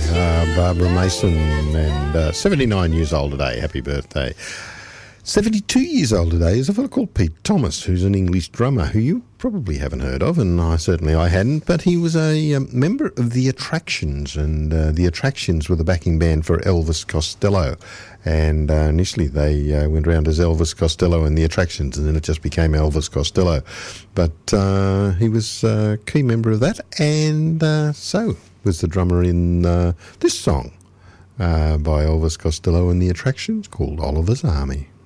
Barbara Mason, and 79 years old today. Happy birthday. 72 years old today is a fellow called Pete Thomas, who's an English drummer who you probably haven't heard of, and I hadn't, but he was a member of The Attractions, and The Attractions were the backing band for Elvis Costello, and initially they went around as Elvis Costello and The Attractions, and then it just became Elvis Costello, but he was a key member of that, and so was the drummer in this song by Elvis Costello and The Attractions called Oliver's Army.